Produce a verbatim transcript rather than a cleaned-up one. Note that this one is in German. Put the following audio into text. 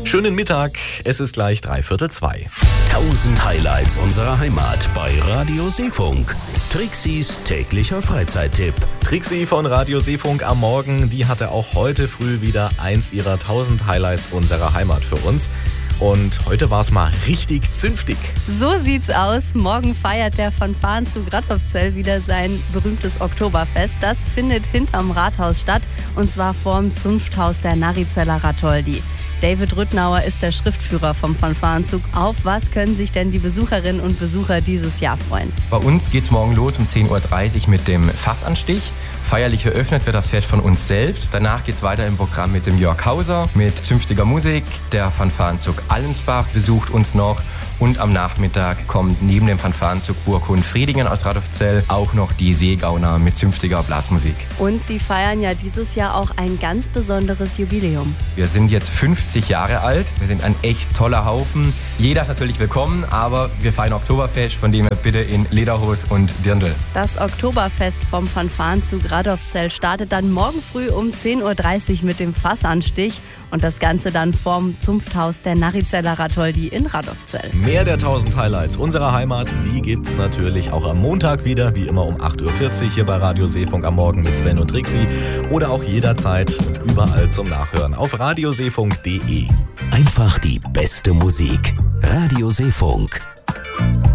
Schönen Mittag, es ist gleich dreiviertel zwei. tausend Highlights unserer Heimat bei Radio Seefunk. Trixis täglicher Freizeittipp. Trixi von Radio Seefunk am Morgen, die hatte auch heute früh wieder eins ihrer tausend Highlights unserer Heimat für uns. Und heute war es mal richtig zünftig. So sieht's aus. Morgen feiert der Fanfarenzug Radolfzell wieder sein berühmtes Oktoberfest. Das findet hinterm Rathaus statt, und zwar vorm Zunfthaus der Narizeller Ratoldi. David Rüttnauer ist der Schriftführer vom Fanfarenzug. Auf was können sich denn die Besucherinnen und Besucher dieses Jahr freuen? Bei uns geht's morgen los um zehn Uhr dreißig mit dem Fassanstich. Feierlich eröffnet wird das Fest von uns selbst. Danach geht's weiter im Programm mit dem Jörg Hauser, mit zünftiger Musik. Der Fanfarenzug Allensbach besucht uns noch. Und am Nachmittag kommt neben dem Fanfarenzug Burghund Friedingen aus Radolfzell auch noch die Seegauner mit zünftiger Blasmusik. Und Sie feiern ja dieses Jahr auch ein ganz besonderes Jubiläum. Wir sind jetzt fünfzig Jahre alt. Wir sind ein echt toller Haufen. Jeder ist natürlich willkommen, aber wir feiern Oktoberfest, von dem her bitte in Lederhose und Dirndl. Das Oktoberfest vom Fanfarenzug Radolfzell startet dann morgen früh um zehn Uhr dreißig mit dem Fassanstich. Und das Ganze dann vorm Zunfthaus der Narizeller Ratoldi in Radolfzell. Mehr der tausend Highlights unserer Heimat, die gibt's natürlich auch am Montag wieder, wie immer um acht Uhr vierzig hier bei Radio Seefunk am Morgen mit Sven und Trixi. Oder auch jederzeit und überall zum Nachhören auf radioseefunk punkt de. Einfach die beste Musik. Radio Seefunk.